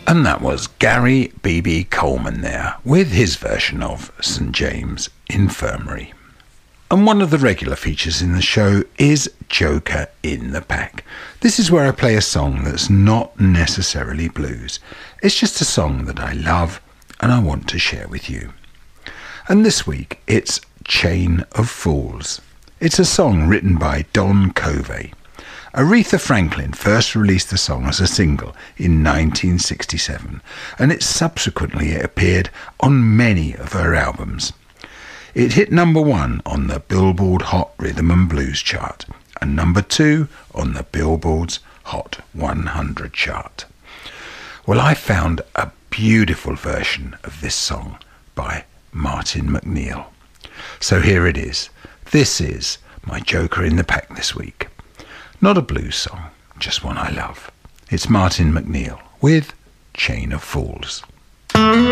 And that was Gary B.B. Coleman there with his version of St James Infirmary. And one of the regular features in the show is Joker in the Pack. This is where I play a song that's not necessarily blues. It's just a song that I love and I want to share with you. And this week it's Chain of Fools. It's a song written by Don Covey. Aretha Franklin first released the song as a single in 1967, and it subsequently appeared on many of her albums. It hit number 1 on the Billboard Hot Rhythm and Blues chart and number 2 on the Billboard's Hot 100 chart. Well, I found a beautiful version of this song by Martin McNeil. So here it is. This is my Joker in the Pack this week. Not a blues song, just one I love. It's Martin McNeil with Chain of Fools.